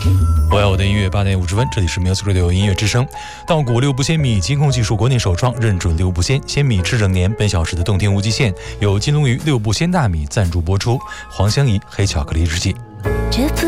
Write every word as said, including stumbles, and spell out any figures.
我要我的音乐，八点五十分，这里是 Music Radio 音乐之声。稻谷六不鲜米金控技术国内首创，认准六不鲜鲜米吃整年。本小时的动听无极限由金龙鱼六不鲜大米赞助播出。黄香怡黑巧克力日记。